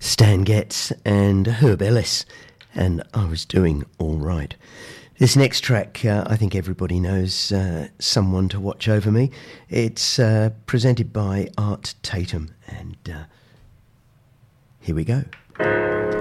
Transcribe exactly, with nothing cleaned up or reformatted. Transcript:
Stan Getz and Herb Ellis, and I Was Doing All Right. This next track, uh, I think everybody knows, uh, Someone to Watch Over Me. It's uh, presented by Art Tatum, and uh, here we go.